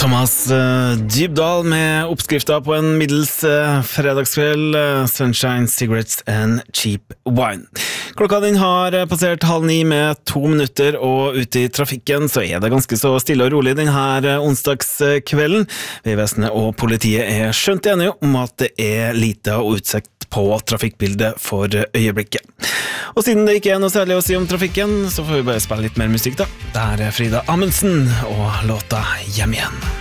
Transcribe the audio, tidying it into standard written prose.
Thomas Dybdahl med oppskrifter på en middels fredagskveld, Sunshine, Cigarettes and Cheap Wine. Klokka den har passert 8:30 med 2 minutter, og ute i trafikken så det ganske så stille og rolig denne onsdagskvelden. Vegvesenet og politiet skjønt enige om at det lite å utsett på trafikkbildet for øyeblikket. Og siden det ikke noe særlig å si om trafikken, så får vi bare spille litt mer musikk da. Det Frida Amundsen og låta Hjem igjen.